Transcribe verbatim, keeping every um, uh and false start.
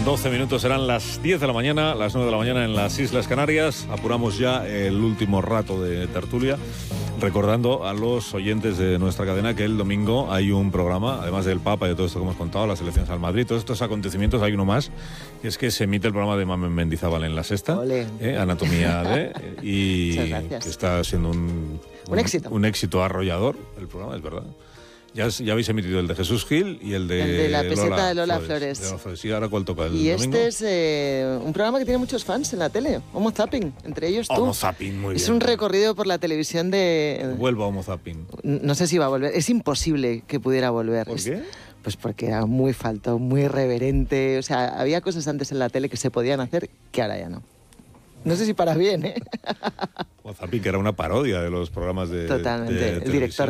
doce minutos serán las diez de la mañana, las nueve de la mañana en las Islas Canarias. Apuramos ya el último rato de tertulia, recordando a los oyentes de nuestra cadena que el domingo hay un programa, además del Papa y de todo esto que hemos contado, las elecciones al Madrid, todos estos acontecimientos, hay uno más, y es que se emite el programa de Mamen Mendizábal en La Sexta, eh, Anatomía de, y que está siendo un, un, un éxito. Un éxito arrollador el programa, es verdad. Ya, ya habéis emitido el de Jesús Gil y el de, el de la peseta Lola de Lola Flores. Flores. De Lola Flores. ¿Y ahora cuál toca? ¿El y domingo? este es eh, un programa que tiene muchos fans en la tele, Homo Zapping, entre ellos tú. Homo Zapping, muy bien. Es un recorrido por la televisión de... Vuelva Homo Zapping. No sé si va a volver, es imposible que pudiera volver. ¿Por qué? Pues porque era muy falto, muy irreverente, o sea, había cosas antes en la tele que se podían hacer que ahora ya no. No sé si para bien, ¿eh? Homo Zapping, que era una parodia de los programas de, Totalmente, de el director